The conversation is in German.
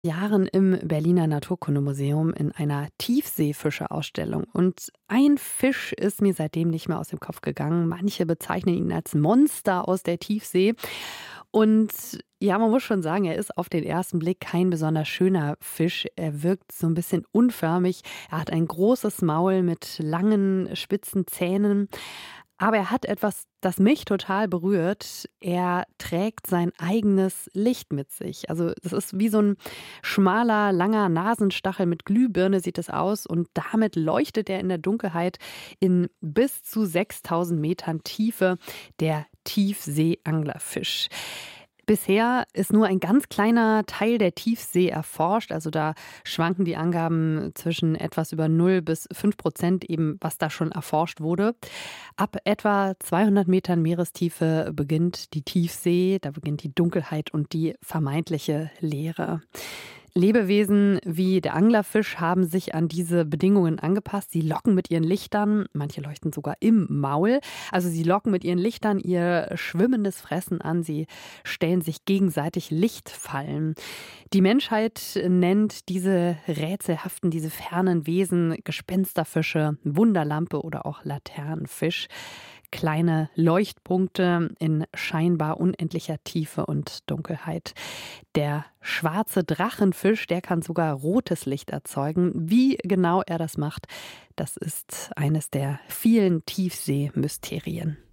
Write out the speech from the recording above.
Jahren im Berliner Naturkundemuseum in einer Tiefseefischeausstellung. Und ein Fisch ist mir seitdem nicht mehr aus dem Kopf gegangen. Manche bezeichnen ihn als Monster aus der Tiefsee. Und ja, man muss schon sagen, er ist auf den ersten Blick kein besonders schöner Fisch. Er wirkt so ein bisschen unförmig. Er hat ein großes Maul mit langen, spitzen Zähnen. Aber er hat etwas, das mich total berührt. Er trägt sein eigenes Licht mit sich. Also das ist wie so ein schmaler, langer Nasenstachel mit Glühbirne sieht es aus. Und damit leuchtet er in der Dunkelheit in bis zu 6000 Metern Tiefe, der Tiefseeanglerfisch. Bisher ist nur ein ganz kleiner Teil der Tiefsee erforscht. Also da schwanken die Angaben zwischen etwas über 0 bis 5%, eben was da schon erforscht wurde. Ab etwa 200 Metern Meerestiefe beginnt die Tiefsee, da beginnt die Dunkelheit und die vermeintliche Leere. Lebewesen wie der Anglerfisch haben sich an diese Bedingungen angepasst. Sie locken mit ihren Lichtern, manche leuchten sogar im Maul, also sie locken mit ihren Lichtern ihr schwimmendes Fressen an. Sie stellen sich gegenseitig Lichtfallen. Die Menschheit nennt diese rätselhaften, diese fernen Wesen Gespensterfische, Wunderlampe oder auch Laternenfisch. Kleine Leuchtpunkte in scheinbar unendlicher Tiefe und Dunkelheit. Der schwarze Drachenfisch, der kann sogar rotes Licht erzeugen. Wie genau er das macht, das ist eines der vielen Tiefseemysterien.